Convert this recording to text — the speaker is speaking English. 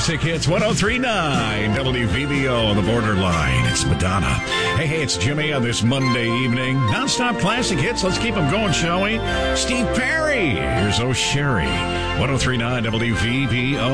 Classic Hits 103.9 WVBO on the borderline. It's Madonna. Hey, it's Jimmy on this Monday evening. Non-stop classic hits. Let's keep them going, shall we? Steve Perry. Here's Oh Sherry. 103.9 WVBO.